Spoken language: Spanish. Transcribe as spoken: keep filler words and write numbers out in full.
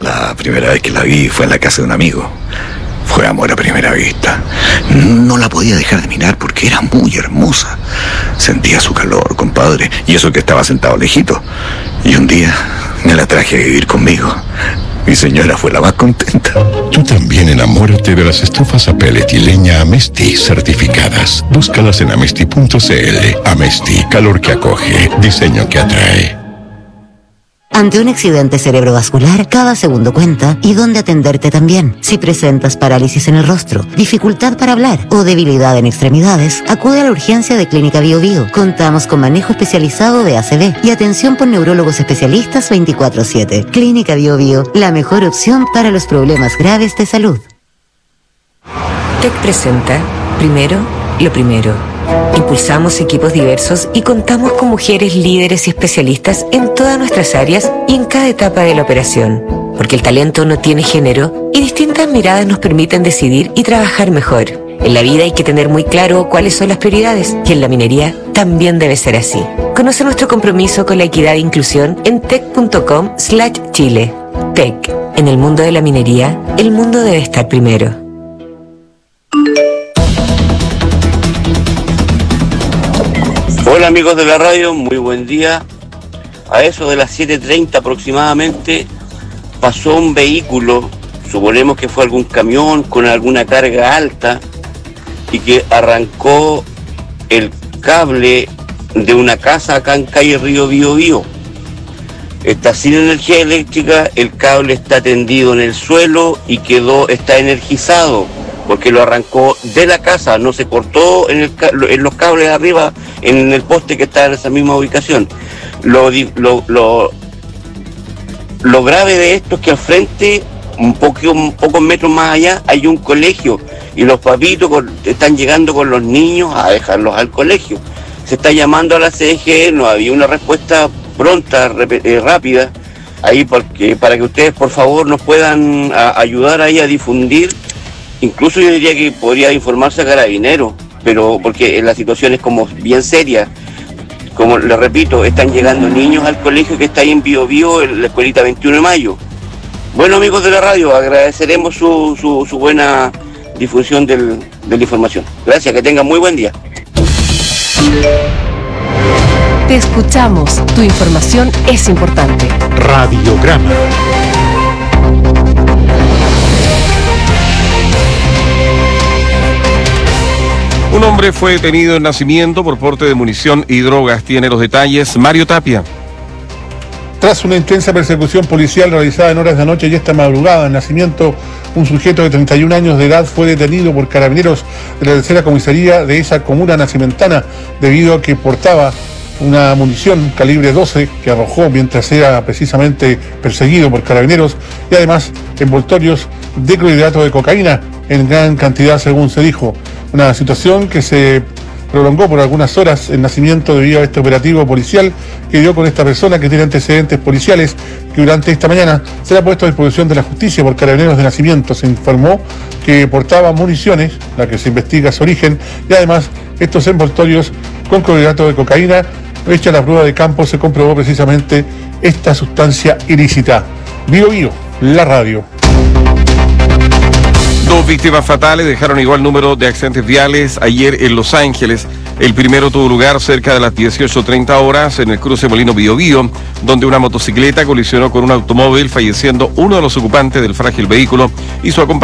La primera vez que la vi fue en la casa de un amigo. Fue amor a primera vista. No la podía dejar de mirar porque era muy hermosa. Sentía su calor, compadre, y eso que estaba sentado lejito. Y un día me la traje a vivir conmigo. Mi señora fue la más contenta. Tú también enamórate de las estufas a pellet y leña Amesti certificadas. Búscalas en amesti punto c l. Amesti, calor que acoge, diseño que atrae. Ante un accidente cerebrovascular, cada segundo cuenta y dónde atenderte también. Si presentas parálisis en el rostro, dificultad para hablar o debilidad en extremidades, acude a la urgencia de Clínica Bio Bio. Contamos con manejo especializado de A C V y atención por neurólogos especialistas veinticuatro siete. Clínica Bio Bio, la mejor opción para los problemas graves de salud. T E C presenta, primero, lo primero. Impulsamos equipos diversos y contamos con mujeres líderes y especialistas en todas nuestras áreas y en cada etapa de la operación. Porque el talento no tiene género y distintas miradas nos permiten decidir y trabajar mejor. En la vida hay que tener muy claro cuáles son las prioridades y en la minería también debe ser así. Conoce nuestro compromiso con la equidad e inclusión en tec punto com slash chile. T E C. En el mundo de la minería, el mundo debe estar primero. Hola amigos de la radio, muy buen día. A eso de las siete treinta aproximadamente pasó un vehículo, suponemos que fue algún camión con alguna carga alta y que arrancó el cable de una casa acá en calle Río Bío Bío. Está sin energía eléctrica, el cable está tendido en el suelo y quedó, está energizado porque lo arrancó de la casa, no se cortó en, el, en los cables arriba, en el poste que está en esa misma ubicación. Lo, lo, lo, lo grave de esto es que al frente, un poco, un pocos metros más allá, hay un colegio y los papitos con, están llegando con los niños a dejarlos al colegio. Se está llamando a la C G E, no había una respuesta pronta, eh, rápida, ahí porque, para que ustedes por favor nos puedan a, ayudar ahí a difundir. Incluso yo diría que podría informarse a Carabineros, pero porque la situación es como bien seria. Como les repito, están llegando niños al colegio que está ahí en Bío Bío, en la escuelita veintiuno de mayo. Bueno amigos de la radio, agradeceremos su, su, su buena difusión del, de la información. Gracias, que tengan muy buen día. Te escuchamos, tu información es importante. Radiograma. Un hombre fue detenido en Nacimiento por porte de munición y drogas. Tiene los detalles Mario Tapia. Tras una intensa persecución policial realizada en horas de la noche y esta madrugada en Nacimiento, un sujeto de treinta y un años de edad fue detenido por carabineros de la tercera comisaría de esa comuna nacimentana debido a que portaba una munición calibre doce que arrojó mientras era precisamente perseguido por carabineros y además envoltorios de clorhidrato de cocaína en gran cantidad, según se dijo. Una situación que se prolongó por algunas horas en Nacimiento debido a este operativo policial que dio con esta persona que tiene antecedentes policiales, que durante esta mañana será puesto a disposición de la justicia por carabineros de Nacimiento. Se informó que portaba municiones, la que se investiga su origen, y además estos envoltorios con clorhidrato de cocaína. Hecha la prueba de campo, se comprobó precisamente esta sustancia ilícita. Bío Bío, la radio. Dos víctimas fatales dejaron igual número de accidentes viales ayer en Los Ángeles. El primero tuvo lugar cerca de las dieciocho treinta horas en el cruce Molino Bío Bío, donde una motocicleta colisionó con un automóvil, falleciendo uno de los ocupantes del frágil vehículo y su acompañante.